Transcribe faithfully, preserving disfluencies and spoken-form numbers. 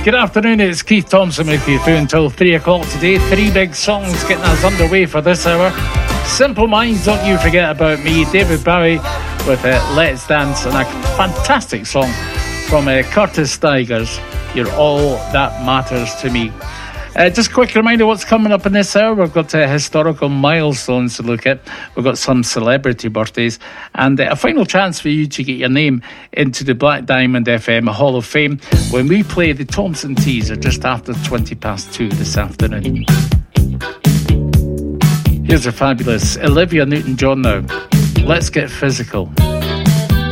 Good afternoon, it's Keith Thompson with you through until three o'clock today. Three big songs getting us underway for this hour. Simple Minds, Don't You Forget About Me, David Bowie with uh, Let's Dance, and a fantastic song from uh, Curtis Stigers, You're All That Matters to Me. Uh, just a quick reminder what's coming up in this hour. We've got uh, historical milestones to look at. We've got some celebrity birthdays and uh, a final chance for you to get your name into the Black Diamond F M Hall of Fame when we play the Thompson teaser just after twenty past two this afternoon. Here's a fabulous Olivia Newton-John now. Let's Get Physical.